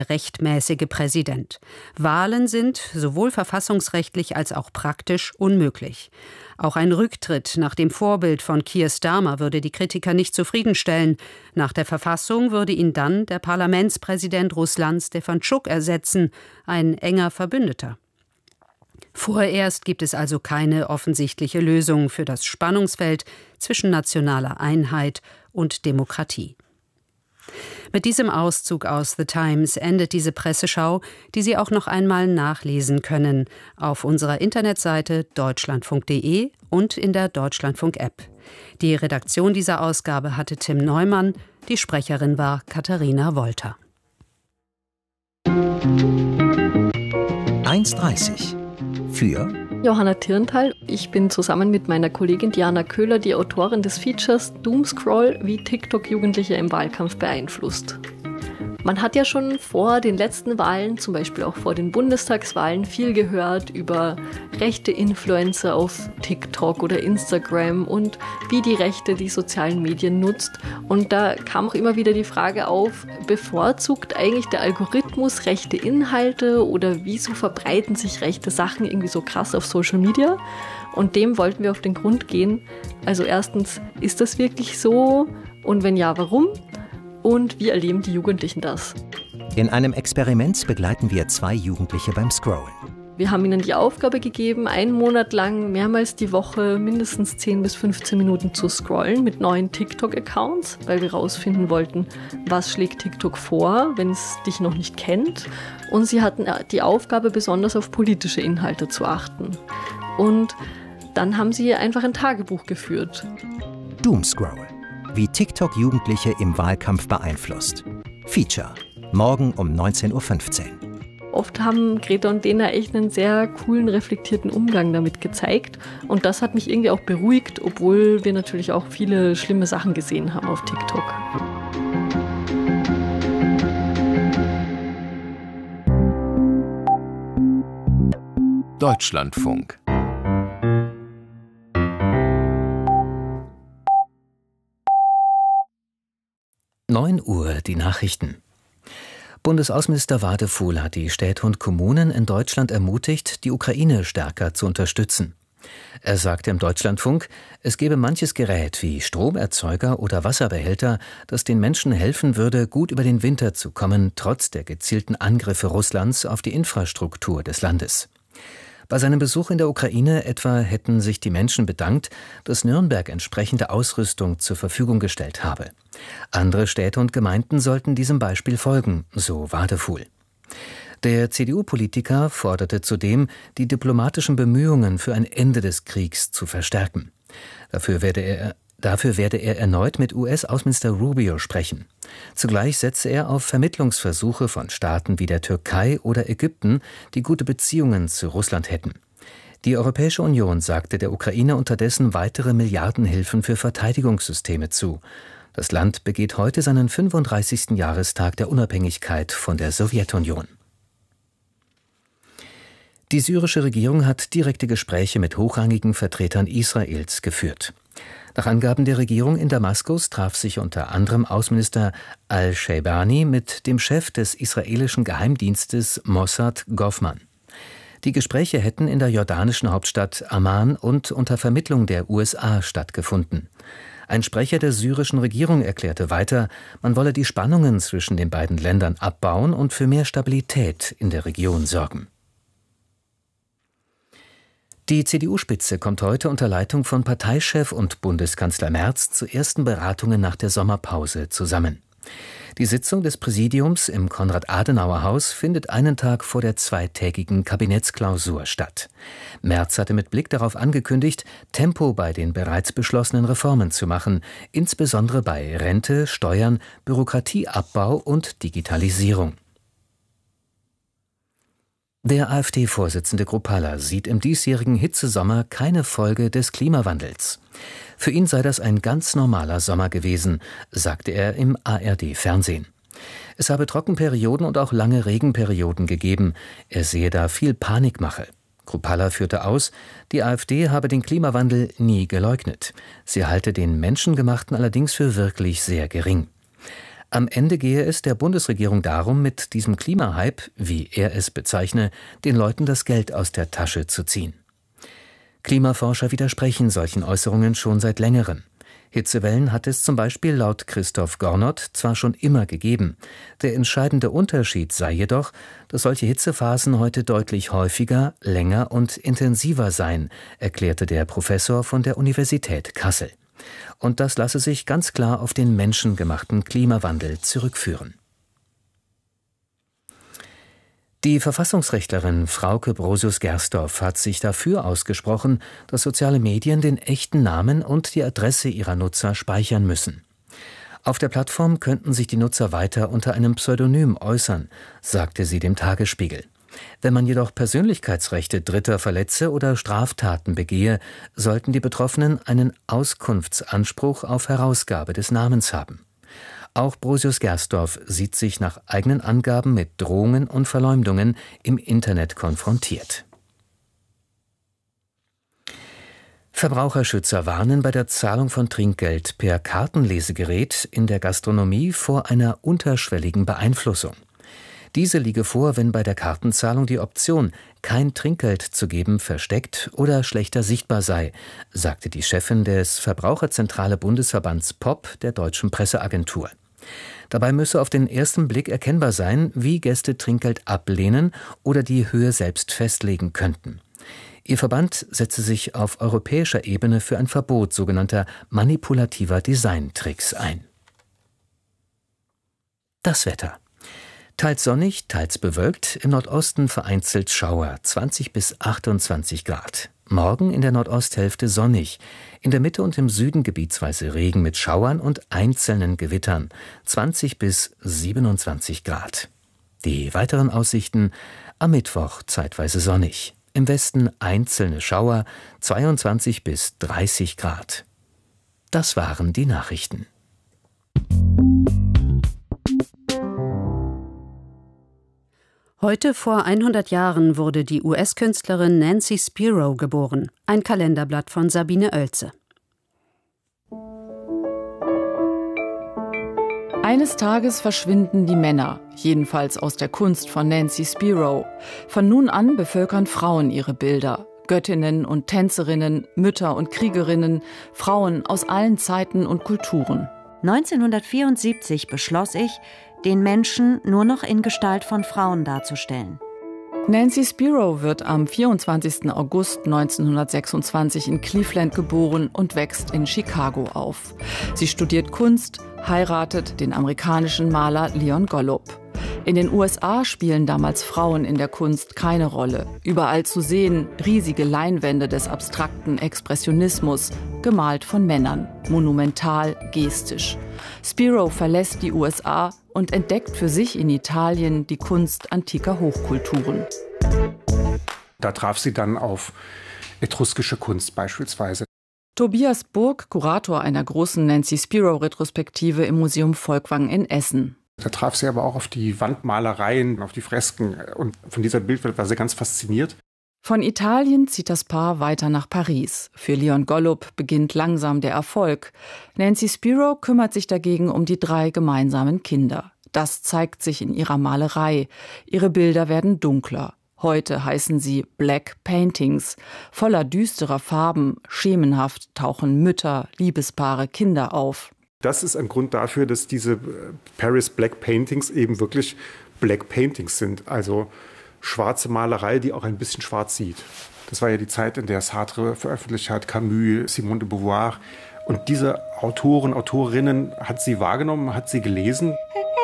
rechtmäßige Präsident. Wahlen sind sowohl verfassungsrechtlich als auch praktisch unmöglich. Auch ein Rücktritt nach dem Vorbild von Keir Starmer würde die Kritiker nicht zufriedenstellen. Nach der Verfassung würde ihn dann der Parlamentspräsident Russlands Stefanschuk ersetzen, ein enger Verbündeter. Vorerst gibt es also keine offensichtliche Lösung für das Spannungsfeld zwischen nationaler Einheit und Demokratie. Mit diesem Auszug aus The Times endet diese Presseschau, die Sie auch noch einmal nachlesen können auf unserer Internetseite deutschlandfunk.de und in der Deutschlandfunk-App. Die Redaktion dieser Ausgabe hatte Tim Neumann, die Sprecherin war Katharina Wolter. 1,30 für Johanna Tirntal. Ich bin zusammen mit meiner Kollegin Diana Köhler die Autorin des Features Doomscroll, wie TikTok Jugendliche im Wahlkampf beeinflusst. Man hat ja schon vor den letzten Wahlen, zum Beispiel auch vor den Bundestagswahlen, viel gehört über rechte Influencer auf TikTok oder Instagram und wie die Rechte die sozialen Medien nutzt. Und da kam auch immer wieder die Frage auf, bevorzugt eigentlich der Algorithmus rechte Inhalte oder wieso verbreiten sich rechte Sachen irgendwie so krass auf Social Media? Und dem wollten wir auf den Grund gehen. Also erstens, ist das wirklich so? Und wenn ja, warum? Und wie erleben die Jugendlichen das? In einem Experiment begleiten wir 2 Jugendliche beim Scrollen. Wir haben ihnen die Aufgabe gegeben, 1 Monat lang mehrmals die Woche mindestens 10 bis 15 Minuten zu scrollen mit neuen TikTok-Accounts, weil wir herausfinden wollten, was schlägt TikTok vor, wenn es dich noch nicht kennt. Und sie hatten die Aufgabe, besonders auf politische Inhalte zu achten. Und dann haben sie einfach ein Tagebuch geführt. Doomscroll. Wie TikTok Jugendliche im Wahlkampf beeinflusst. Feature. Morgen um 19:15 Uhr. Oft haben Greta und Dena echt einen sehr coolen, reflektierten Umgang damit gezeigt. Und das hat mich irgendwie auch beruhigt, obwohl wir natürlich auch viele schlimme Sachen gesehen haben auf TikTok. Deutschlandfunk. Uhr, die Nachrichten. Bundesaußenminister Wadefuhl hat die Städte und Kommunen in Deutschland ermutigt, die Ukraine stärker zu unterstützen. Er sagte im Deutschlandfunk, es gebe manches Gerät wie Stromerzeuger oder Wasserbehälter, das den Menschen helfen würde, gut über den Winter zu kommen, trotz der gezielten Angriffe Russlands auf die Infrastruktur des Landes. Bei seinem Besuch in der Ukraine etwa hätten sich die Menschen bedankt, dass Nürnberg entsprechende Ausrüstung zur Verfügung gestellt habe. Andere Städte und Gemeinden sollten diesem Beispiel folgen, so Wadefuhl. Der CDU-Politiker forderte zudem, die diplomatischen Bemühungen für ein Ende des Kriegs zu verstärken. Dafür werde er erneut mit US-Außenminister Rubio sprechen. Zugleich setze er auf Vermittlungsversuche von Staaten wie der Türkei oder Ägypten, die gute Beziehungen zu Russland hätten. Die Europäische Union sagte der Ukraine unterdessen weitere Milliardenhilfen für Verteidigungssysteme zu. Das Land begeht heute seinen 35. Jahrestag der Unabhängigkeit von der Sowjetunion. Die syrische Regierung hat direkte Gespräche mit hochrangigen Vertretern Israels geführt. Nach Angaben der Regierung in Damaskus traf sich unter anderem Außenminister al-Shaybani mit dem Chef des israelischen Geheimdienstes Mossad Goffman. Die Gespräche hätten in der jordanischen Hauptstadt Amman und unter Vermittlung der USA stattgefunden. Ein Sprecher der syrischen Regierung erklärte weiter, man wolle die Spannungen zwischen den beiden Ländern abbauen und für mehr Stabilität in der Region sorgen. Die CDU-Spitze kommt heute unter Leitung von Parteichef und Bundeskanzler Merz zu ersten Beratungen nach der Sommerpause zusammen. Die Sitzung des Präsidiums im Konrad-Adenauer-Haus findet einen Tag vor der zweitägigen Kabinettsklausur statt. Merz hatte mit Blick darauf angekündigt, Tempo bei den bereits beschlossenen Reformen zu machen, insbesondere bei Rente, Steuern, Bürokratieabbau und Digitalisierung. Der AfD-Vorsitzende Kruppalla sieht im diesjährigen Hitzesommer keine Folge des Klimawandels. Für ihn sei das ein ganz normaler Sommer gewesen, sagte er im ARD-Fernsehen. Es habe Trockenperioden und auch lange Regenperioden gegeben. Er sehe da viel Panikmache. Kruppalla führte aus, die AfD habe den Klimawandel nie geleugnet. Sie halte den menschengemachten allerdings für wirklich sehr gering. Am Ende gehe es der Bundesregierung darum, mit diesem Klimahype, wie er es bezeichne, den Leuten das Geld aus der Tasche zu ziehen. Klimaforscher widersprechen solchen Äußerungen schon seit längerem. Hitzewellen hat es zum Beispiel laut Christoph Gornot zwar schon immer gegeben. Der entscheidende Unterschied sei jedoch, dass solche Hitzephasen heute deutlich häufiger, länger und intensiver seien, erklärte der Professor von der Universität Kassel. Und das lasse sich ganz klar auf den menschengemachten Klimawandel zurückführen. Die Verfassungsrechtlerin Frauke Brosius-Gersdorf hat sich dafür ausgesprochen, dass soziale Medien den echten Namen und die Adresse ihrer Nutzer speichern müssen. Auf der Plattform könnten sich die Nutzer weiter unter einem Pseudonym äußern, sagte sie dem Tagesspiegel. Wenn man jedoch Persönlichkeitsrechte Dritter verletze oder Straftaten begehe, sollten die Betroffenen einen Auskunftsanspruch auf Herausgabe des Namens haben. Auch Brosius-Gersdorf sieht sich nach eigenen Angaben mit Drohungen und Verleumdungen im Internet konfrontiert. Verbraucherschützer warnen bei der Zahlung von Trinkgeld per Kartenlesegerät in der Gastronomie vor einer unterschwelligen Beeinflussung. Diese liege vor, wenn bei der Kartenzahlung die Option, kein Trinkgeld zu geben, versteckt oder schlechter sichtbar sei, sagte die Chefin des Verbraucherzentrale Bundesverbands POP der Deutschen Presseagentur. Dabei müsse auf den ersten Blick erkennbar sein, wie Gäste Trinkgeld ablehnen oder die Höhe selbst festlegen könnten. Ihr Verband setze sich auf europäischer Ebene für ein Verbot sogenannter manipulativer Designtricks ein. Das Wetter. Teils sonnig, teils bewölkt, im Nordosten vereinzelt Schauer, 20 bis 28 Grad. Morgen in der Nordosthälfte sonnig, in der Mitte und im Süden gebietsweise Regen mit Schauern und einzelnen Gewittern, 20 bis 27 Grad. Die weiteren Aussichten: am Mittwoch zeitweise sonnig, im Westen einzelne Schauer, 22 bis 30 Grad. Das waren die Nachrichten. Heute vor 100 Jahren wurde die US-Künstlerin Nancy Spero geboren. Ein Kalenderblatt von Sabine Oelze. Eines Tages verschwinden die Männer, jedenfalls aus der Kunst von Nancy Spero. Von nun an bevölkern Frauen ihre Bilder. Göttinnen und Tänzerinnen, Mütter und Kriegerinnen, Frauen aus allen Zeiten und Kulturen. 1974 beschloss ich, den Menschen nur noch in Gestalt von Frauen darzustellen. Nancy Spero wird am 24. August 1926 in Cleveland geboren und wächst in Chicago auf. Sie studiert Kunst, heiratet den amerikanischen Maler Leon Golub. In den USA spielen damals Frauen in der Kunst keine Rolle. Überall zu sehen riesige Leinwände des abstrakten Expressionismus, gemalt von Männern, monumental, gestisch. Spero verlässt die USA und entdeckt für sich in Italien die Kunst antiker Hochkulturen. Da traf sie dann auf etruskische Kunst beispielsweise. Tobias Burg, Kurator einer großen Nancy Spero-Retrospektive im Museum Volkwang in Essen. Da traf sie aber auch auf die Wandmalereien, auf die Fresken. Und von dieser Bildwelt war sie ganz fasziniert. Von Italien zieht das Paar weiter nach Paris. Für Leon Golub beginnt langsam der Erfolg. Nancy Spero kümmert sich dagegen um die 3 gemeinsamen Kinder. Das zeigt sich in ihrer Malerei. Ihre Bilder werden dunkler. Heute heißen sie Black Paintings. Voller düsterer Farben, schemenhaft tauchen Mütter, Liebespaare, Kinder auf. Das ist ein Grund dafür, dass diese Paris Black Paintings eben wirklich Black Paintings sind. Also schwarze Malerei, die auch ein bisschen schwarz sieht. Das war ja die Zeit, in der Sartre veröffentlicht hat, Camus, Simone de Beauvoir. Und diese Autoren, Autorinnen hat sie wahrgenommen, hat sie gelesen.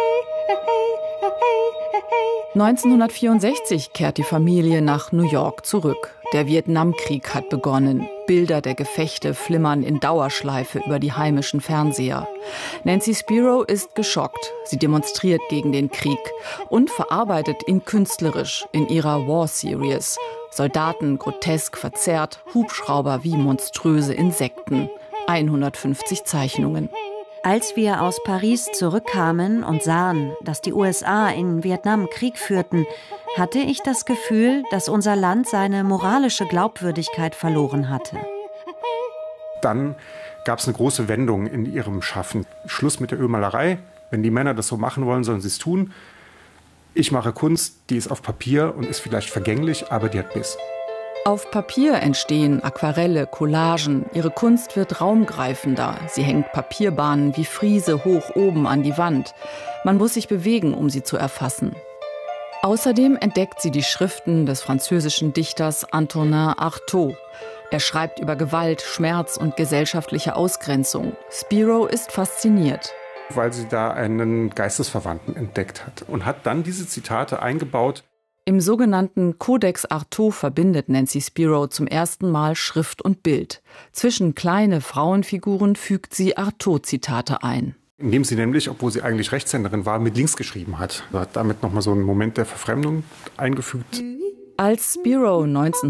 1964 kehrt die Familie nach New York zurück. Der Vietnamkrieg hat begonnen. Bilder der Gefechte flimmern in Dauerschleife über die heimischen Fernseher. Nancy Spero ist geschockt. Sie demonstriert gegen den Krieg und verarbeitet ihn künstlerisch in ihrer War Series. Soldaten grotesk verzerrt, Hubschrauber wie monströse Insekten. 150 Zeichnungen. Als wir aus Paris zurückkamen und sahen, dass die USA in Vietnam Krieg führten, hatte ich das Gefühl, dass unser Land seine moralische Glaubwürdigkeit verloren hatte. Dann gab es eine große Wendung in ihrem Schaffen. Schluss mit der Ölmalerei, Wenn die Männer das so machen wollen, sollen sie es tun. Ich mache Kunst, die ist auf Papier und ist vielleicht vergänglich, aber die hat Biss. Auf Papier entstehen Aquarelle, Collagen. Ihre Kunst wird raumgreifender. Sie hängt Papierbahnen wie Friese hoch oben an die Wand. Man muss sich bewegen, um sie zu erfassen. Außerdem entdeckt sie die Schriften des französischen Dichters Antonin Artaud. Er schreibt über Gewalt, Schmerz und gesellschaftliche Ausgrenzung. Spiro ist fasziniert. Weil sie da einen Geistesverwandten entdeckt hat und hat dann diese Zitate eingebaut. Im sogenannten Codex Artaud verbindet Nancy Spiro zum ersten Mal Schrift und Bild. Zwischen kleine Frauenfiguren fügt sie Artaud-Zitate ein. Indem sie nämlich, obwohl sie eigentlich Rechtshänderin war, mit links geschrieben hat. Sie hat damit nochmal so einen Moment der Verfremdung eingefügt. Als Spiro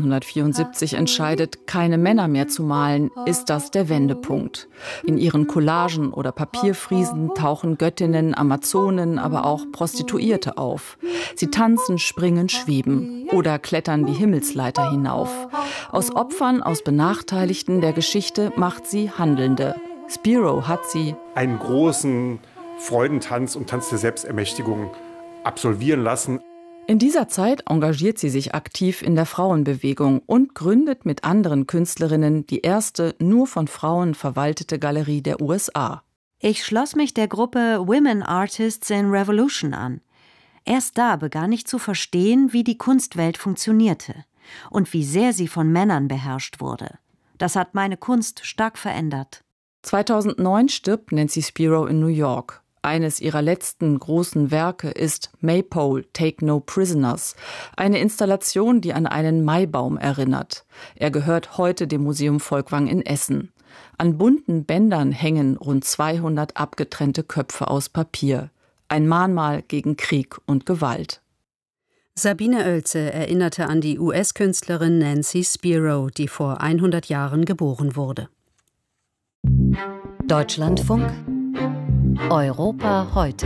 1974 entscheidet, keine Männer mehr zu malen, ist das der Wendepunkt. In ihren Collagen oder Papierfriesen tauchen Göttinnen, Amazonen, aber auch Prostituierte auf. Sie tanzen, springen, schweben oder klettern die Himmelsleiter hinauf. Aus Opfern, aus Benachteiligten der Geschichte macht sie Handelnde. Spiro hat sie einen großen Freudentanz und Tanz der Selbstermächtigung absolvieren lassen. In dieser Zeit engagiert sie sich aktiv in der Frauenbewegung und gründet mit anderen Künstlerinnen die erste nur von Frauen verwaltete Galerie der USA. Ich schloss mich der Gruppe Women Artists in Revolution an. Erst da begann ich zu verstehen, wie die Kunstwelt funktionierte und wie sehr sie von Männern beherrscht wurde. Das hat meine Kunst stark verändert. 2009 stirbt Nancy Spiro in New York. Eines ihrer letzten großen Werke ist Maypole, Take No Prisoners, eine Installation, die an einen Maibaum erinnert. Er gehört heute dem Museum Folkwang in Essen. An bunten Bändern hängen rund 200 abgetrennte Köpfe aus Papier. Ein Mahnmal gegen Krieg und Gewalt. Sabine Oelze erinnerte an die US-Künstlerin Nancy Spiro, die vor 100 Jahren geboren wurde. Deutschlandfunk Europa heute.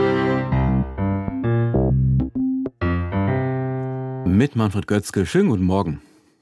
Mit Manfred Götzke. Schönen guten Morgen.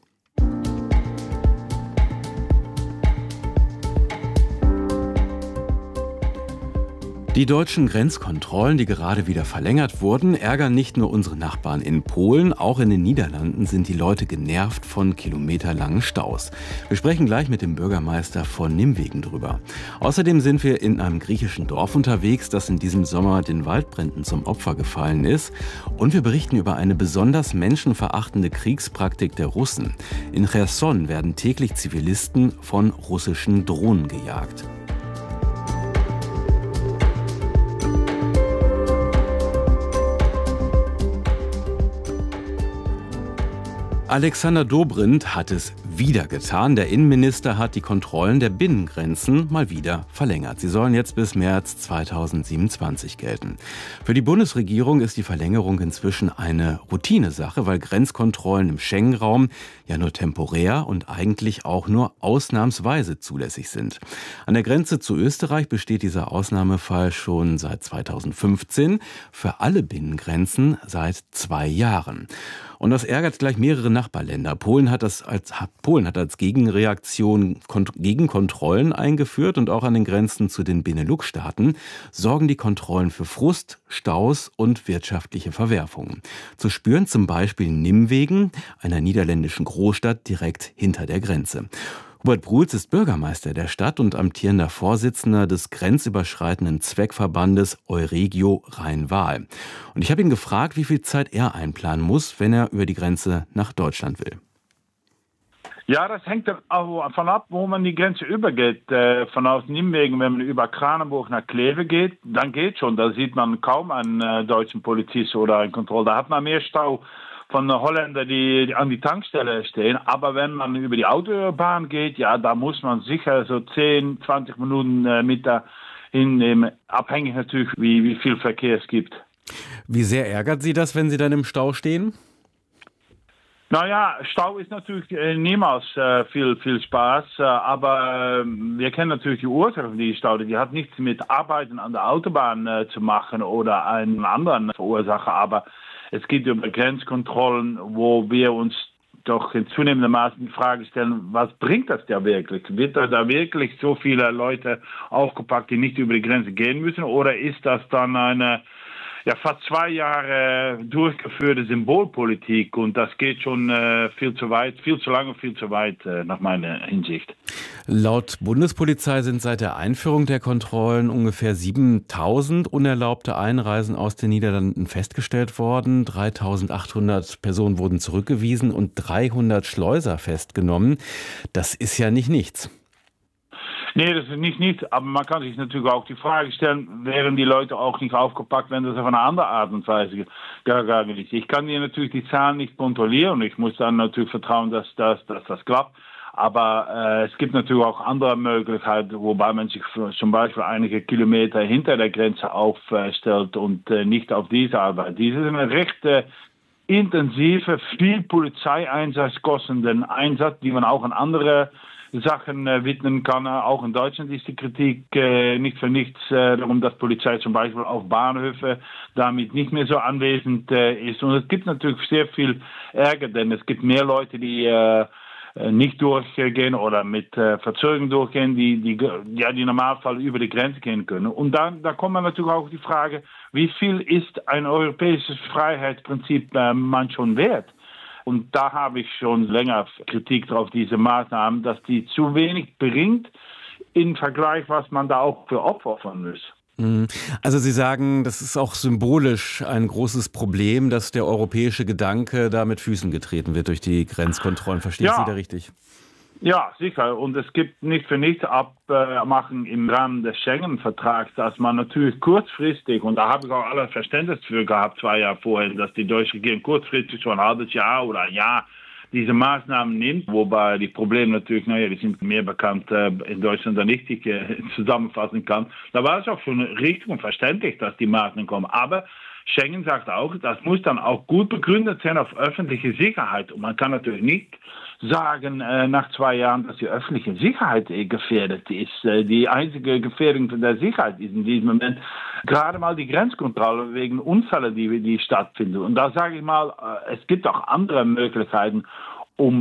Die deutschen Grenzkontrollen, die gerade wieder verlängert wurden, ärgern nicht nur unsere Nachbarn in Polen, auch in den Niederlanden sind die Leute genervt von kilometerlangen Staus. Wir sprechen gleich mit dem Bürgermeister von Nimwegen drüber. Außerdem sind wir in einem griechischen Dorf unterwegs, das in diesem Sommer den Waldbränden zum Opfer gefallen ist. Und wir berichten über eine besonders menschenverachtende Kriegspraktik der Russen. In Cherson werden täglich Zivilisten von russischen Drohnen gejagt. Alexander Dobrindt hat es wieder getan. Der Innenminister hat die Kontrollen der Binnengrenzen mal wieder verlängert. Sie sollen jetzt bis März 2027 gelten. Für die Bundesregierung ist die Verlängerung inzwischen eine Routinesache, weil Grenzkontrollen im Schengen-Raum ja nur temporär und eigentlich auch nur ausnahmsweise zulässig sind. An der Grenze zu Österreich besteht dieser Ausnahmefall schon seit 2015, für alle Binnengrenzen seit 2 Jahren. Und das ärgert gleich mehrere Nachbarländer. Polen hat als Gegenreaktion Gegenkontrollen eingeführt und auch an den Grenzen zu den Benelux-Staaten sorgen die Kontrollen für Frust, Staus und wirtschaftliche Verwerfungen. Zu spüren zum Beispiel in Nimwegen, einer niederländischen Großstadt direkt hinter der Grenze. Hubert Bruls ist Bürgermeister der Stadt und amtierender Vorsitzender des grenzüberschreitenden Zweckverbandes Euregio Rhein-Waal. Und ich habe ihn gefragt, wie viel Zeit er einplanen muss, wenn er über die Grenze nach Deutschland will. Ja, das hängt davon ab, wo man die Grenze übergeht. Von aus Nimwegen, wenn man über Kranenburg nach Kleve geht, dann geht schon. Da sieht man kaum einen deutschen Polizist oder einen Kontrolle. Da hat man mehr Stau von Holländern, die an die Tankstelle stehen. Aber wenn man über die Autobahn geht, ja, da muss man sicher so 10, 20 Minuten mit da hinnehmen. Abhängig natürlich, wie viel Verkehr es gibt. Wie sehr ärgert Sie das, wenn Sie dann im Stau stehen? Naja, Stau ist natürlich niemals viel Spaß, aber wir kennen natürlich die Ursache von diesem Stau. Die hat nichts mit Arbeiten an der Autobahn zu machen oder einen anderen Verursacher, aber es geht über Grenzkontrollen, wo wir uns doch in zunehmendem Maße die Frage stellen, was bringt das ja wirklich? Wird da wirklich so viele Leute aufgepackt, die nicht über die Grenze gehen müssen? Oder ist das dann eine fast 2 Jahre durchgeführte Symbolpolitik und das geht schon viel zu weit, viel zu lange, viel zu weit nach meiner Hinsicht. Laut Bundespolizei sind seit der Einführung der Kontrollen ungefähr 7.000 unerlaubte Einreisen aus den Niederlanden festgestellt worden. 3.800 Personen wurden zurückgewiesen und 300 Schleuser festgenommen. Das ist ja nicht nichts. Nee, das ist nicht nichts, aber man kann sich natürlich auch die Frage stellen, wären die Leute auch nicht aufgepackt, wenn das auf eine andere Art und Weise gegangen ist. Ich kann hier natürlich die Zahlen nicht kontrollieren, ich muss dann natürlich vertrauen, dass das klappt, aber es gibt natürlich auch andere Möglichkeiten, wobei man sich zum Beispiel einige Kilometer hinter der Grenze aufstellt und nicht auf diese Arbeit. Dies ist eine recht intensive, viel Polizeieinsatz kostenden Einsatz, die man auch an andere Sachen widmen kann. Auch in Deutschland ist die Kritik nicht für nichts darum, dass Polizei zum Beispiel auf Bahnhöfe damit nicht mehr so anwesend ist. Und es gibt natürlich sehr viel Ärger, denn es gibt mehr Leute, die nicht durchgehen oder mit Verzögerung durchgehen, die im Normalfall über die Grenze gehen können. Und da kommt man natürlich auch die Frage, wie viel ist ein europäisches Freiheitsprinzip man schon wert? Und da habe ich schon länger Kritik drauf, diese Maßnahmen, dass die zu wenig bringt im Vergleich, was man da auch für Opfer opfern muss. Also Sie sagen, das ist auch symbolisch ein großes Problem, dass der europäische Gedanke da mit Füßen getreten wird durch die Grenzkontrollen. Verstehe ich Sie da richtig? Ja, sicher. Und es gibt nicht für nichts Abmachen im Rahmen des Schengen-Vertrags, dass man natürlich kurzfristig, und da habe ich auch alles Verständnis für gehabt, 2 Jahre vorher, dass die deutsche Regierung kurzfristig so ein halbes Jahr oder ein Jahr diese Maßnahmen nimmt, wobei die Probleme natürlich, die sind mehr bekannt in Deutschland, da nicht ich zusammenfassen kann. Da war es auch schon richtig und verständlich, dass die Maßnahmen kommen. Aber Schengen sagt auch, das muss dann auch gut begründet sein auf öffentliche Sicherheit. Und man kann natürlich nicht sagen nach 2 Jahren, dass die öffentliche Sicherheit gefährdet ist. Die einzige Gefährdung der Sicherheit ist in diesem Moment gerade mal die Grenzkontrolle wegen Unfällen, die stattfinden. Und da sage ich mal, es gibt auch andere Möglichkeiten, um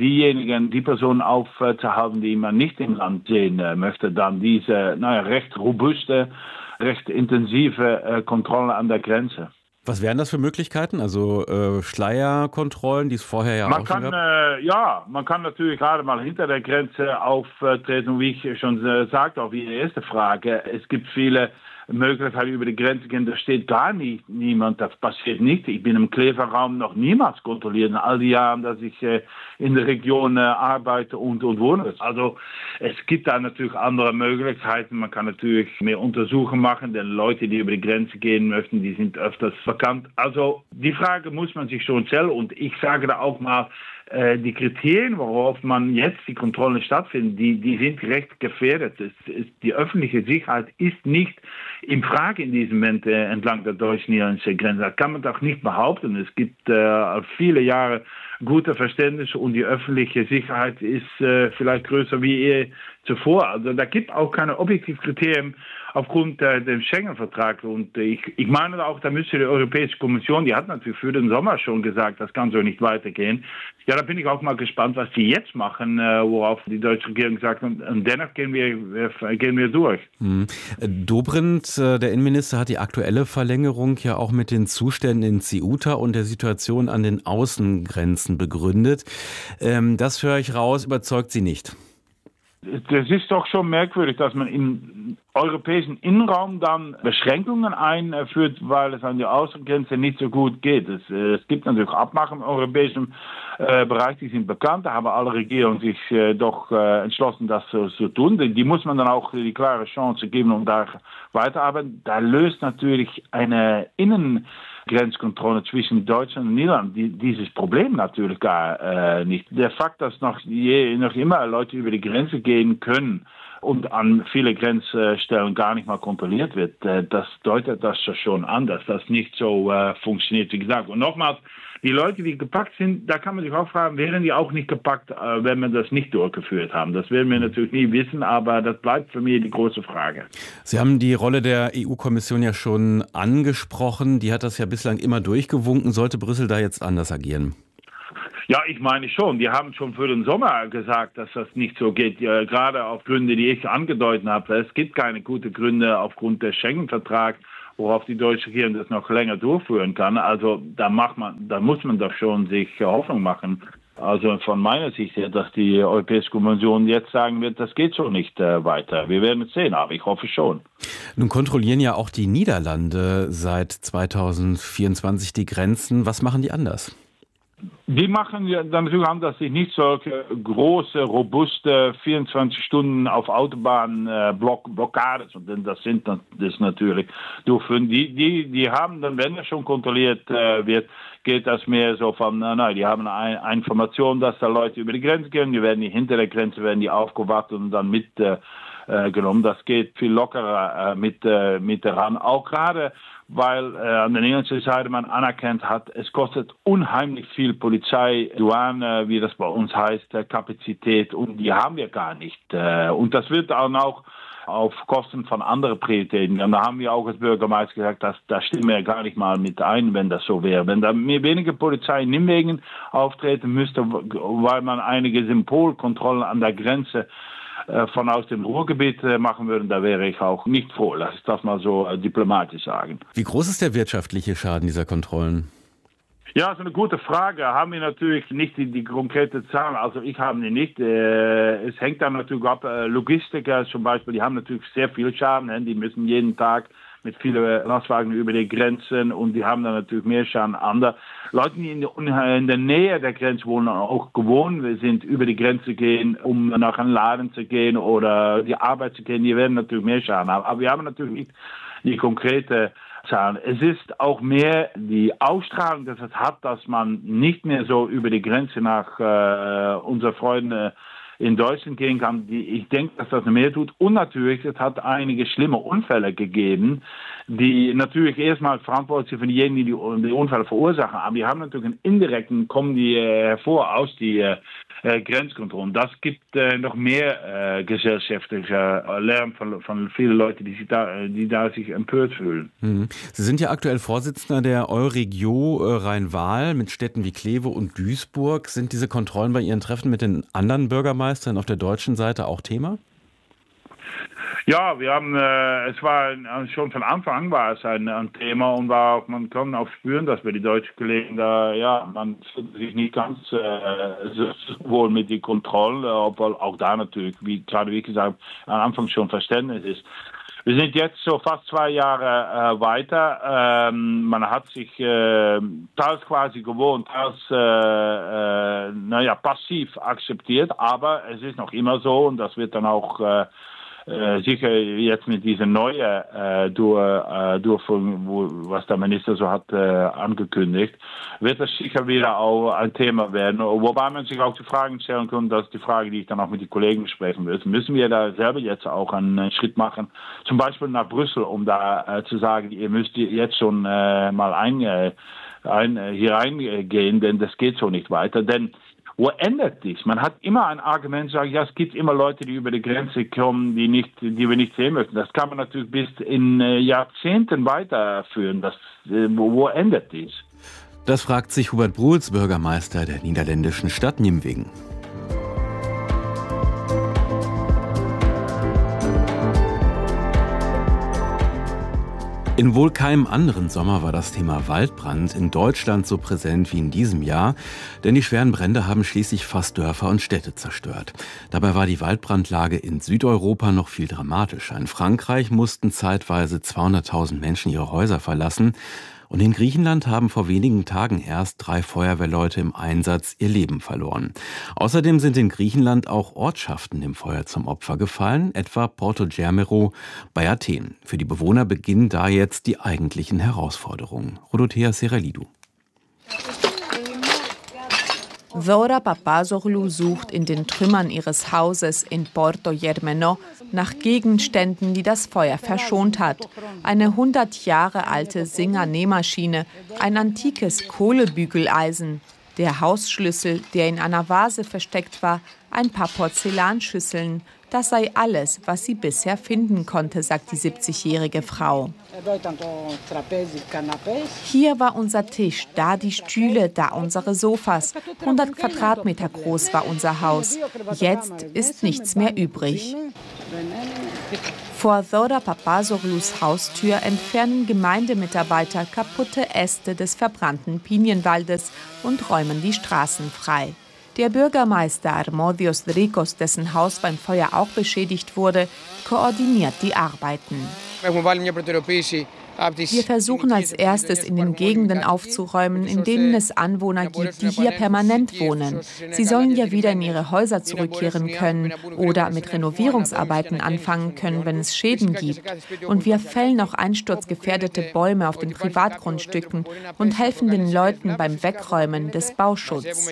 die Personen aufzuhalten, die man nicht im Land sehen möchte, dann diese recht robuste, recht intensive Kontrolle an der Grenze. Was wären das für Möglichkeiten? Also Schleierkontrollen, die es vorher ja auch schon gab? Man kann natürlich gerade mal hinter der Grenze auftreten. Und wie ich schon sagte, auch wie die erste Frage, es gibt viele Möglichkeiten über die Grenze gehen, da steht gar niemand, das passiert nicht. Ich bin im Kleve-Raum noch niemals kontrolliert, in all die Jahren, dass ich in der Region arbeite und wohne. Also es gibt da natürlich andere Möglichkeiten. Man kann natürlich mehr Untersuchungen machen, denn Leute, die über die Grenze gehen möchten, die sind öfters bekannt. Also die Frage muss man sich schon stellen und ich sage da auch mal, die Kriterien, worauf man jetzt die Kontrollen stattfinden, die sind recht gefährdet. Die öffentliche Sicherheit ist nicht in Frage in diesem Moment entlang der deutsch-niederländischen Grenze. Das kann man doch nicht behaupten. Es gibt viele Jahre gute Verständnis und die öffentliche Sicherheit ist vielleicht größer wie je zuvor. Also da gibt auch keine objektiven Kriterien aufgrund des Schengen-Vertrags. Und ich meine auch, da müsste die Europäische Kommission, die hat natürlich für den Sommer schon gesagt, das kann so nicht weitergehen. Ja, da bin ich auch mal gespannt, was die jetzt machen, worauf die deutsche Regierung sagt. Und dennoch gehen wir durch. Dobrindt, der Innenminister, hat die aktuelle Verlängerung ja auch mit den Zuständen in Ceuta und der Situation an den Außengrenzen begründet. Das höre ich raus, überzeugt Sie nicht. Das ist doch schon merkwürdig, dass man im europäischen Innenraum dann Beschränkungen einführt, weil es an der Außengrenze nicht so gut geht. Es gibt natürlich Abmachungen im europäischen Bereich, die sind bekannt, da haben alle Regierungen sich doch entschlossen, das zu tun. Die muss man dann auch die klare Chance geben, um da weiterzuarbeiten. Da löst natürlich eine Grenzkontrolle zwischen Deutschland und Niederland dieses Problem natürlich gar nicht. Der Fakt, dass noch immer Leute über die Grenze gehen können und an viele Grenzstellen gar nicht mal kontrolliert wird, das deutet das schon an, dass das nicht so funktioniert, wie gesagt. Und nochmals, die Leute, die gepackt sind, da kann man sich auch fragen, wären die auch nicht gepackt, wenn wir das nicht durchgeführt haben? Das werden wir natürlich nie wissen, aber das bleibt für mich die große Frage. Sie haben die Rolle der EU-Kommission ja schon angesprochen. Die hat das ja bislang immer durchgewunken. Sollte Brüssel da jetzt anders agieren? Ja, ich meine schon. Die haben schon für den Sommer gesagt, dass das nicht so geht. Ja, gerade auf Gründe, die ich angedeutet habe. Es gibt keine guten Gründe aufgrund des Schengen-Vertrags, worauf die deutsche Regierung das noch länger durchführen kann. Also da muss man doch schon sich Hoffnung machen. Also von meiner Sicht her, dass die Europäische Kommission jetzt sagen wird, das geht so nicht weiter. Wir werden es sehen, aber ich hoffe schon. Nun kontrollieren ja auch die Niederlande seit 2024 die Grenzen. Was machen die anders? Die machen ja dann natürlich anders, dass sie nicht solche große, robuste 24 Stunden auf Autobahn Blockades, und das sind das natürlich durchführen. Die haben dann, wenn das schon kontrolliert wird, geht das mehr so von, nein, die haben eine Information, dass da Leute über die Grenze gehen, die werden hinter der Grenze aufgewacht und dann mitgenommen. Das geht viel lockerer mit daran. Auch gerade, weil an der niederländischen Seite man anerkannt hat, es kostet unheimlich viel Polizei, Douane, wie das bei uns heißt, Kapazität, und die haben wir gar nicht. Und das wird dann auch auf Kosten von anderen Prioritäten. Und da haben wir auch als Bürgermeister gesagt, da stimmen wir gar nicht mal mit ein, wenn das so wäre. Wenn da mehr weniger Polizei in Nimwegen auftreten müsste, weil man einige Symbolkontrollen an der Grenze von aus dem Ruhrgebiet machen würden, da wäre ich auch nicht froh. Lass ich das mal so diplomatisch sagen. Wie groß ist der wirtschaftliche Schaden dieser Kontrollen? Ja, das ist eine gute Frage. Haben wir natürlich nicht die konkrete Zahlen. Also ich habe die nicht. Es hängt dann natürlich ab. Logistiker zum Beispiel, die haben natürlich sehr viel Schaden. Die müssen jeden Tag mit vielen Lastwagen über die Grenzen, und die haben dann natürlich mehr Schaden. Andere Leute, die in der Nähe der Grenze wohnen, auch gewohnt sind, über die Grenze gehen, um nach einem Laden zu gehen oder die Arbeit zu gehen, die werden natürlich mehr Schaden haben. Aber wir haben natürlich nicht die konkrete Zahlen. Es ist auch mehr die Ausstrahlung, dass es hat, dass man nicht mehr so über die Grenze nach unseren Freunden in Deutschland gehen kann. Ich denke, dass das mehr tut. Und natürlich, es hat einige schlimme Unfälle gegeben, die natürlich erstmal verantwortlich sind für diejenigen, die die Unfälle verursachen. Aber die haben natürlich einen indirekten, kommen die hervor aus die Grenzkontrollen. Das gibt noch mehr gesellschaftlicher Lärm von vielen Leuten, die da sich empört fühlen. Sie sind ja aktuell Vorsitzender der Euregio Rhein-Waal mit Städten wie Kleve und Duisburg. Sind diese Kontrollen bei Ihren Treffen mit den anderen Bürgermeistern auf der deutschen Seite auch Thema? Ja, wir haben, es war schon von Anfang an war es ein Thema, und man kann auch spüren, dass wir die deutschen Kollegen da, man fühlt sich nicht ganz so wohl mit den Kontrollen, obwohl auch da natürlich, wie gesagt, am Anfang schon Verständnis ist. Wir sind jetzt so fast 2 Jahre weiter. Man hat sich teils quasi gewohnt, teils passiv akzeptiert, aber es ist noch immer so, und das wird dann auch sicher jetzt mit dieser neuen Durchführung, was der Minister so hat angekündigt, wird das sicher wieder auch ein Thema werden. Wobei man sich auch die Fragen stellen kann, das ist die Frage, die ich dann auch mit den Kollegen besprechen will. Müssen wir da selber jetzt auch einen Schritt machen, zum Beispiel nach Brüssel, um da zu sagen, ihr müsst jetzt schon mal hier reingehen, denn das geht so nicht weiter. Denn wo ändert dies? Man hat immer ein Argument, sagt, ja, es gibt immer Leute, die über die Grenze kommen, die wir nicht sehen möchten. Das kann man natürlich bis in Jahrzehnten weiterführen. Wo ändert dies? Das fragt sich Hubert Bruhls, Bürgermeister der niederländischen Stadt Nimwegen. In wohl keinem anderen Sommer war das Thema Waldbrand in Deutschland so präsent wie in diesem Jahr, denn die schweren Brände haben schließlich fast Dörfer und Städte zerstört. Dabei war die Waldbrandlage in Südeuropa noch viel dramatischer. In Frankreich mussten zeitweise 200.000 Menschen ihre Häuser verlassen. Und in Griechenland haben vor wenigen Tagen erst 3 Feuerwehrleute im Einsatz ihr Leben verloren. Außerdem sind in Griechenland auch Ortschaften dem Feuer zum Opfer gefallen, etwa Porto Germero bei Athen. Für die Bewohner beginnen da jetzt die eigentlichen Herausforderungen. Rodothea Seralidou. Dora Papazoglou sucht in den Trümmern ihres Hauses in Porto Germeno nach Gegenständen, die das Feuer verschont hat. Eine 100 Jahre alte Singer-Nähmaschine, ein antikes Kohlebügeleisen, der Hausschlüssel, der in einer Vase versteckt war, ein paar Porzellanschüsseln, Das sei alles, was sie bisher finden konnte, sagt die 70-jährige Frau. Hier war unser Tisch, da die Stühle, da unsere Sofas. 100 Quadratmeter groß war unser Haus. Jetzt ist nichts mehr übrig. Vor Dora Papazoglous Haustür entfernen Gemeindemitarbeiter kaputte Äste des verbrannten Pinienwaldes und räumen die Straßen frei. Der Bürgermeister Armodios Drikos, dessen Haus beim Feuer auch beschädigt wurde, koordiniert die Arbeiten. Wir versuchen als erstes in den Gegenden aufzuräumen, in denen es Anwohner gibt, die hier permanent wohnen. Sie sollen ja wieder in ihre Häuser zurückkehren können oder mit Renovierungsarbeiten anfangen können, wenn es Schäden gibt. Und wir fällen auch einsturzgefährdete Bäume auf den Privatgrundstücken und helfen den Leuten beim Wegräumen des Bauschutzes.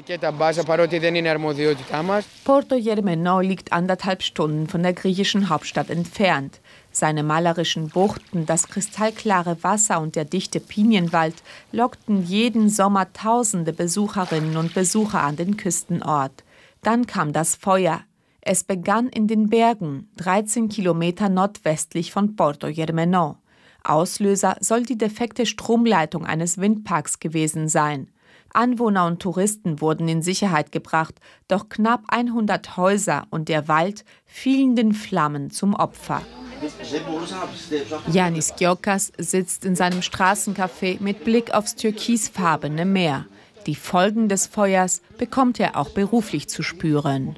Porto Germenou liegt 1,5 Stunden von der griechischen Hauptstadt entfernt. Seine malerischen Buchten, das kristallklare Wasser und der dichte Pinienwald lockten jeden Sommer tausende Besucherinnen und Besucher an den Küstenort. Dann kam das Feuer. Es begann in den Bergen, 13 Kilometer nordwestlich von Porto Germenou. Auslöser soll die defekte Stromleitung eines Windparks gewesen sein. Anwohner und Touristen wurden in Sicherheit gebracht, doch knapp 100 Häuser und der Wald fielen den Flammen zum Opfer. Yannis Giokas sitzt in seinem Straßencafé mit Blick aufs türkisfarbene Meer. Die Folgen des Feuers bekommt er auch beruflich zu spüren.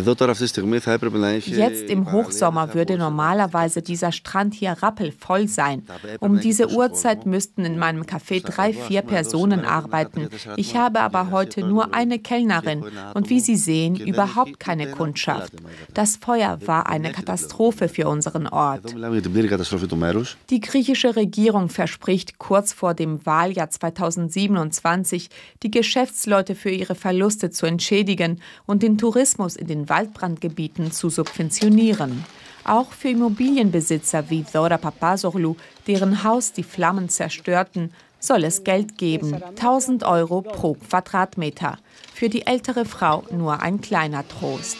Jetzt im Hochsommer würde normalerweise dieser Strand hier rappelvoll sein. Um diese Uhrzeit müssten in meinem Café 3-4 Personen arbeiten. Ich habe aber heute nur eine Kellnerin und wie Sie sehen, überhaupt keine Kundschaft. Das Feuer war eine Katastrophe für unseren Ort. Die griechische Regierung verspricht kurz vor dem Wahljahr 2027, die Geschäftsleute für ihre Verluste zu entschädigen und den Tourismus in den Waldbrandgebieten zu subventionieren. Auch für Immobilienbesitzer wie Dora Papazoglou, deren Haus die Flammen zerstörten, soll es Geld geben, 1.000 € pro Quadratmeter. Für die ältere Frau nur ein kleiner Trost.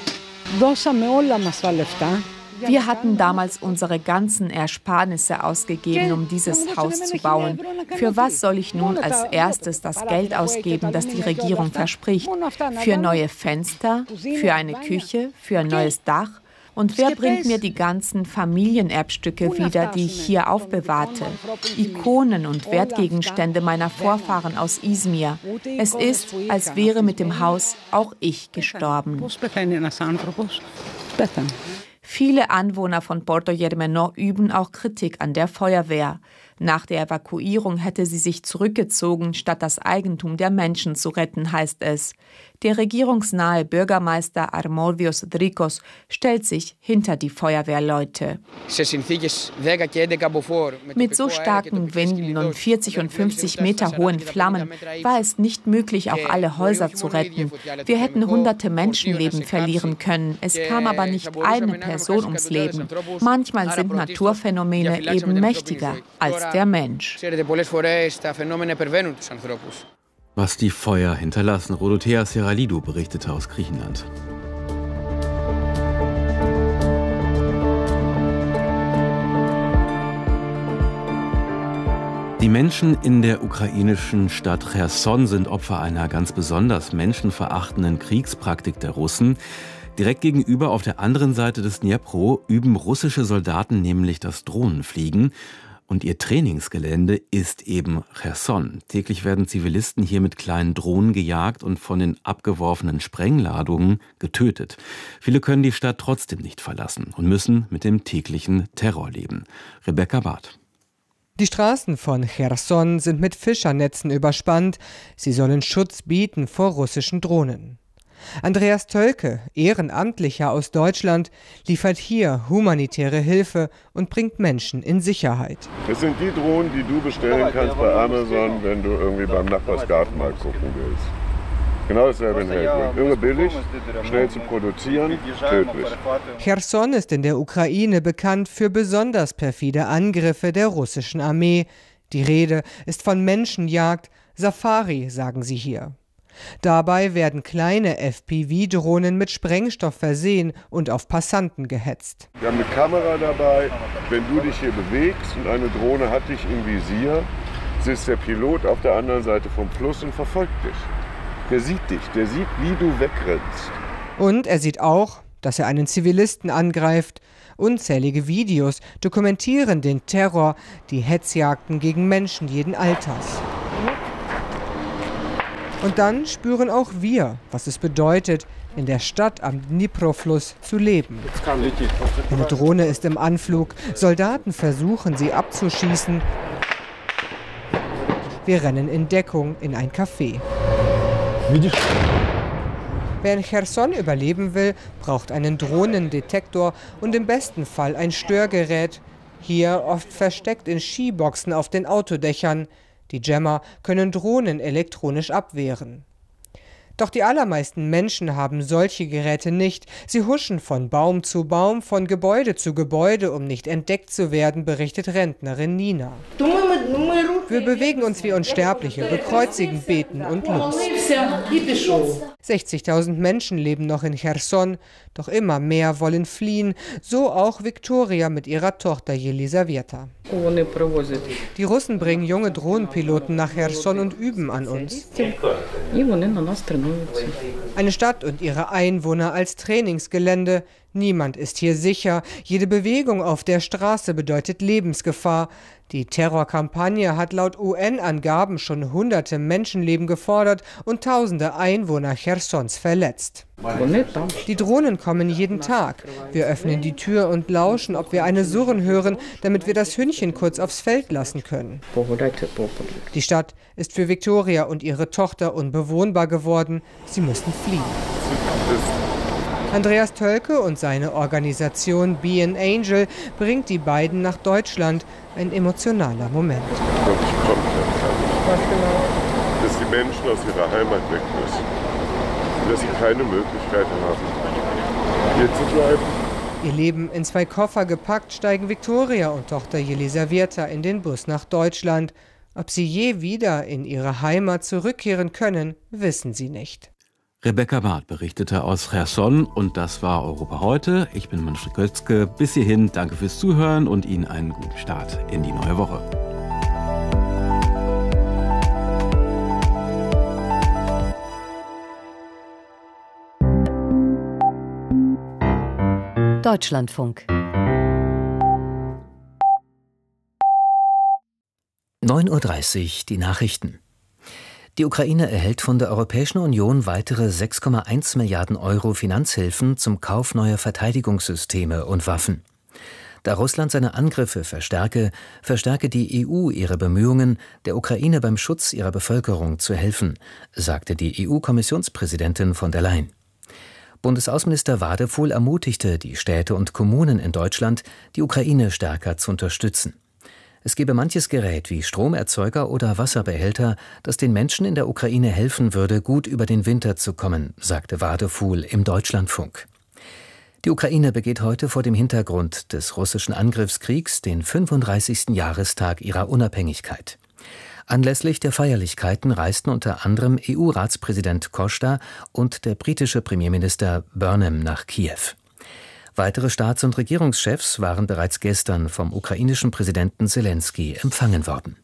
Wir hatten damals unsere ganzen Ersparnisse ausgegeben, um dieses Haus zu bauen. Für was soll ich nun als erstes das Geld ausgeben, das die Regierung verspricht? Für neue Fenster? Für eine Küche? Für ein neues Dach? Und wer bringt mir die ganzen Familienerbstücke wieder, die ich hier aufbewahrte? Ikonen und Wertgegenstände meiner Vorfahren aus Izmir. Es ist, als wäre mit dem Haus auch ich gestorben. Viele Anwohner von Porto Germenou üben auch Kritik an der Feuerwehr. Nach der Evakuierung hätte sie sich zurückgezogen, statt das Eigentum der Menschen zu retten, heißt es. Der regierungsnahe Bürgermeister Armodios Drikos stellt sich hinter die Feuerwehrleute. Mit so starken Winden und 40 und 50 Meter hohen Flammen war es nicht möglich, auch alle Häuser zu retten. Wir hätten hunderte Menschenleben verlieren können. Es kam aber nicht eine Person ums Leben. Manchmal sind Naturphänomene eben mächtiger als der Mensch. Was die Feuer hinterlassen. Rodothea Seralidou berichtete aus Griechenland. Die Menschen in der ukrainischen Stadt Cherson sind Opfer einer ganz besonders menschenverachtenden Kriegspraktik der Russen. Direkt gegenüber auf der anderen Seite des Dnipro üben russische Soldaten nämlich das Drohnenfliegen. Und ihr Trainingsgelände ist eben Cherson. Täglich werden Zivilisten hier mit kleinen Drohnen gejagt und von den abgeworfenen Sprengladungen getötet. Viele können die Stadt trotzdem nicht verlassen und müssen mit dem täglichen Terror leben. Rebecca Barth. Die Straßen von Cherson sind mit Fischernetzen überspannt. Sie sollen Schutz bieten vor russischen Drohnen. Andreas Tölke, Ehrenamtlicher aus Deutschland, liefert hier humanitäre Hilfe und bringt Menschen in Sicherheit. Es sind die Drohnen, die du bestellen kannst bei Amazon, wenn du irgendwie beim Nachbarsgarten mal gucken willst. Genau dasselbe in Helgoland. Irre billig, schnell zu produzieren, tödlich. Cherson ist in der Ukraine bekannt für besonders perfide Angriffe der russischen Armee. Die Rede ist von Menschenjagd, Safari, sagen sie hier. Dabei werden kleine FPV-Drohnen mit Sprengstoff versehen und auf Passanten gehetzt. Wir haben eine Kamera dabei. Wenn du dich hier bewegst und eine Drohne hat dich im Visier, sitzt der Pilot auf der anderen Seite vom Fluss und verfolgt dich. Der sieht dich, der sieht, wie du wegrennst. Und er sieht auch, dass er einen Zivilisten angreift. Unzählige Videos dokumentieren den Terror, die Hetzjagden gegen Menschen jeden Alters. Und dann spüren auch wir, was es bedeutet, in der Stadt am Dnipro-Fluss zu leben. Eine Drohne ist im Anflug, Soldaten versuchen, sie abzuschießen. Wir rennen in Deckung in ein Café. Wer in Cherson überleben will, braucht einen Drohnendetektor und im besten Fall ein Störgerät. Hier oft versteckt in Skiboxen auf den Autodächern. Die Jammer können Drohnen elektronisch abwehren. Doch die allermeisten Menschen haben solche Geräte nicht. Sie huschen von Baum zu Baum, von Gebäude zu Gebäude, um nicht entdeckt zu werden, berichtet Rentnerin Nina. Wir bewegen uns wie Unsterbliche, bekreuzigen, beten und los. 60.000 Menschen leben noch in Cherson, doch immer mehr wollen fliehen, so auch Viktoria mit ihrer Tochter Jelisaweta. Die Russen bringen junge Drohnenpiloten nach Cherson und üben an uns. Eine Stadt und ihre Einwohner als Trainingsgelände. Niemand ist hier sicher. Jede Bewegung auf der Straße bedeutet Lebensgefahr. Die Terrorkampagne hat laut UN-Angaben schon hunderte Menschenleben gefordert und tausende Einwohner Chersons verletzt. Die Drohnen kommen jeden Tag. Wir öffnen die Tür und lauschen, ob wir eine Surren hören, damit wir das Hündchen kurz aufs Feld lassen können. Die Stadt ist für Viktoria und ihre Tochter unbewohnbar geworden. Sie müssen fliehen. Andreas Tölke und seine Organisation Be an Angel bringt die beiden nach Deutschland. Ein emotionaler Moment. Wirklich komplett. Dass die Menschen aus ihrer Heimat weg müssen. Und dass sie keine Möglichkeit haben, hier zu bleiben. Ihr Leben in 2 Koffer gepackt, steigen Viktoria und Tochter Jelisaweta in den Bus nach Deutschland. Ob sie je wieder in ihre Heimat zurückkehren können, wissen sie nicht. Rebecca Barth berichtete aus Cherson und das war Europa heute. Ich bin Manfred Götzke. Bis hierhin, danke fürs Zuhören und Ihnen einen guten Start in die neue Woche. Deutschlandfunk 9:30 Uhr, die Nachrichten. Die Ukraine erhält von der Europäischen Union weitere 6,1 Milliarden Euro Finanzhilfen zum Kauf neuer Verteidigungssysteme und Waffen. Da Russland seine Angriffe verstärke die EU ihre Bemühungen, der Ukraine beim Schutz ihrer Bevölkerung zu helfen, sagte die EU-Kommissionspräsidentin von der Leyen. Bundesaußenminister Wadefuhl ermutigte die Städte und Kommunen in Deutschland, die Ukraine stärker zu unterstützen. Es gebe manches Gerät wie Stromerzeuger oder Wasserbehälter, das den Menschen in der Ukraine helfen würde, gut über den Winter zu kommen, sagte Wadefuhl im Deutschlandfunk. Die Ukraine begeht heute vor dem Hintergrund des russischen Angriffskriegs den 35. Jahrestag ihrer Unabhängigkeit. Anlässlich der Feierlichkeiten reisten unter anderem EU-Ratspräsident Costa und der britische Premierminister Burnham nach Kiew. Weitere Staats- und Regierungschefs waren bereits gestern vom ukrainischen Präsidenten Selenskyj empfangen worden.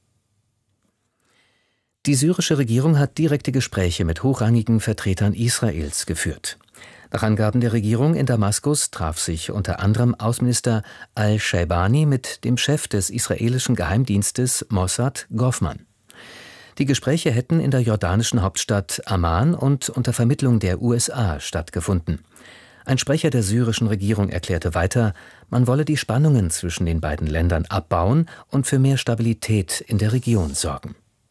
Die syrische Regierung hat direkte Gespräche mit hochrangigen Vertretern Israels geführt. Nach Angaben der Regierung in Damaskus traf sich unter anderem Außenminister al-Shaibani mit dem Chef des israelischen Geheimdienstes Mossad, Goffman. Die Gespräche hätten in der jordanischen Hauptstadt Amman und unter Vermittlung der USA stattgefunden. Ein Sprecher der syrischen Regierung erklärte weiter, man wolle die Spannungen zwischen den beiden Ländern abbauen und für mehr Stabilität in der Region sorgen.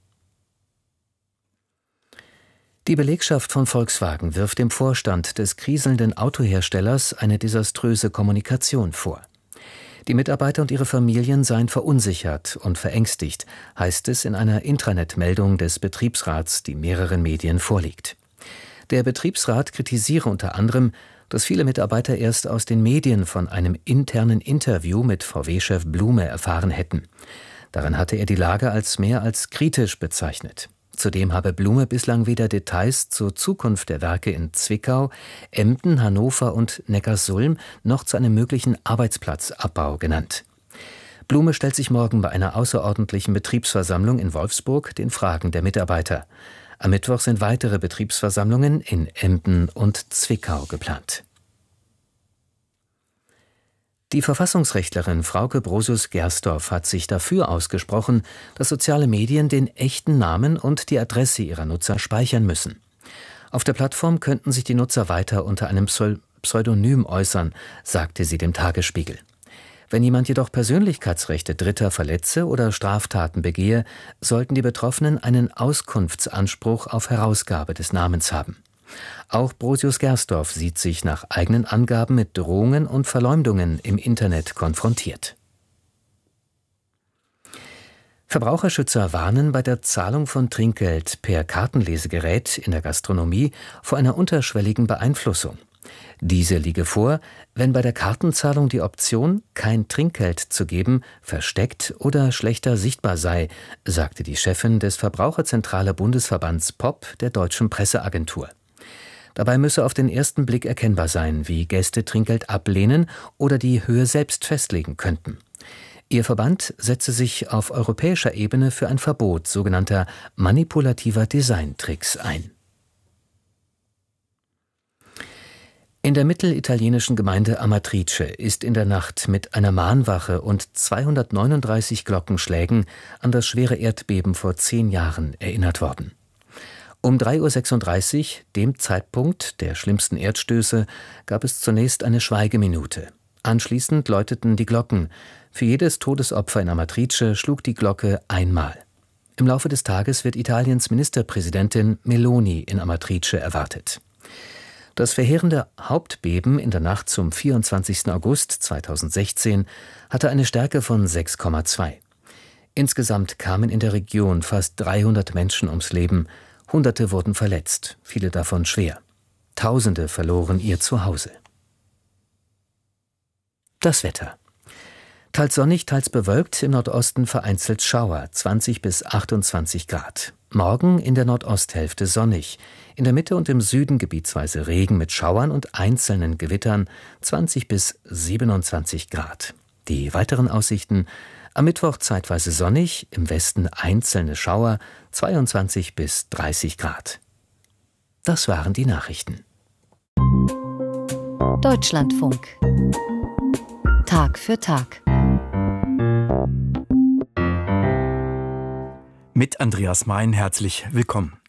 Die Belegschaft von Volkswagen wirft dem Vorstand des kriselnden Autoherstellers eine desaströse Kommunikation vor. Die Mitarbeiter und ihre Familien seien verunsichert und verängstigt, heißt es in einer Intranet-Meldung des Betriebsrats, die mehreren Medien vorliegt. Der Betriebsrat kritisiere unter anderem, dass viele Mitarbeiter erst aus den Medien von einem internen Interview mit VW-Chef Blume erfahren hätten. Darin hatte er die Lage als mehr als kritisch bezeichnet. Zudem habe Blume bislang weder Details zur Zukunft der Werke in Zwickau, Emden, Hannover und Neckarsulm noch zu einem möglichen Arbeitsplatzabbau genannt. Blume stellt sich morgen bei einer außerordentlichen Betriebsversammlung in Wolfsburg den Fragen der Mitarbeiter. Am Mittwoch sind weitere Betriebsversammlungen in Emden und Zwickau geplant. Die Verfassungsrechtlerin Frauke Brosius-Gersdorf hat sich dafür ausgesprochen, dass soziale Medien den echten Namen und die Adresse ihrer Nutzer speichern müssen. Auf der Plattform könnten sich die Nutzer weiter unter einem Pseudonym äußern, sagte sie dem Tagesspiegel. Wenn jemand jedoch Persönlichkeitsrechte Dritter verletze oder Straftaten begehe, sollten die Betroffenen einen Auskunftsanspruch auf Herausgabe des Namens haben. Auch Brosius-Gersdorf sieht sich nach eigenen Angaben mit Drohungen und Verleumdungen im Internet konfrontiert. Verbraucherschützer warnen bei der Zahlung von Trinkgeld per Kartenlesegerät in der Gastronomie vor einer unterschwelligen Beeinflussung. Diese liege vor, wenn bei der Kartenzahlung die Option, kein Trinkgeld zu geben, versteckt oder schlechter sichtbar sei, sagte die Chefin des Verbraucherzentrale Bundesverbands POP der Deutschen Presseagentur. Dabei müsse auf den ersten Blick erkennbar sein, wie Gäste Trinkgeld ablehnen oder die Höhe selbst festlegen könnten. Ihr Verband setze sich auf europäischer Ebene für ein Verbot sogenannter manipulativer Designtricks ein. In der mittelitalienischen Gemeinde Amatrice ist in der Nacht mit einer Mahnwache und 239 Glockenschlägen an das schwere Erdbeben vor 10 Jahren erinnert worden. Um 3:36 Uhr, dem Zeitpunkt der schlimmsten Erdstöße, gab es zunächst eine Schweigeminute. Anschließend läuteten die Glocken. Für jedes Todesopfer in Amatrice schlug die Glocke einmal. Im Laufe des Tages wird Italiens Ministerpräsidentin Meloni in Amatrice erwartet. Das verheerende Hauptbeben in der Nacht zum 24. August 2016 hatte eine Stärke von 6,2. Insgesamt kamen in der Region fast 300 Menschen ums Leben, Hunderte wurden verletzt, viele davon schwer. Tausende verloren ihr Zuhause. Das Wetter. Teils sonnig, teils bewölkt, im Nordosten vereinzelt Schauer, 20 bis 28 Grad. Morgen in der Nordosthälfte sonnig, in der Mitte und im Süden gebietsweise Regen mit Schauern und einzelnen Gewittern, 20 bis 27 Grad. Die weiteren Aussichten: am Mittwoch zeitweise sonnig, im Westen einzelne Schauer, 22 bis 30 Grad. Das waren die Nachrichten. Deutschlandfunk. Tag für Tag. Mit Andreas Mein herzlich willkommen.